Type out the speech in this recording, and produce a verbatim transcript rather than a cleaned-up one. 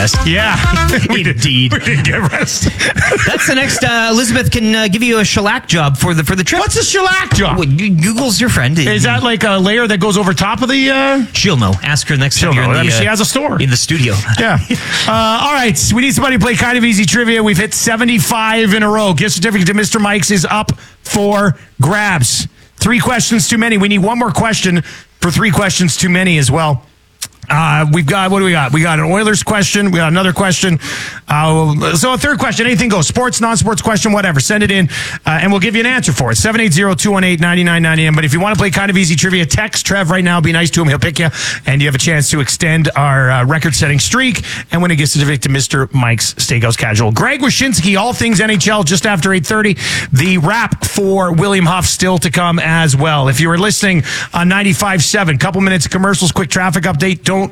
rest. Yeah. Indeed. We didn't get rest. That's the next. Uh, Elizabeth can uh, give you a shellac job for the for the trip. What's a shellac job? Well, Google's your friend. Is that like a layer that goes over top of the... Uh... She'll know. Ask her next She'll time you're know. in I the, mean, uh, she has a store. in the studio. Yeah. Uh, all right. We need somebody to play Kind of Easy Trivia. We've hit seventy-five in a row. Gift certificate to Mister Mike's is up for grabs. Three questions too many. We need one more question for three questions too many as well. Uh, we've got, what do we got? We got an Oilers question. We got another question. Uh, so a third question, anything goes. Sports, non-sports question, whatever. Send it in, uh, and we'll give you an answer for it. seven eight zero, two one eight, nine nine nine zero. But if you want to play Kind of Easy Trivia, text Trev right now. Be nice to him. He'll pick you, and you have a chance to extend our uh, record-setting streak and win a gift certificate to Mister Mike's Steakhouse Casual. Greg Wyshynski, all things N H L, just after eight thirty. The wrap for William Huff still to come as well. If you were listening on ninety-five point seven, couple minutes of commercials, quick traffic update. Don't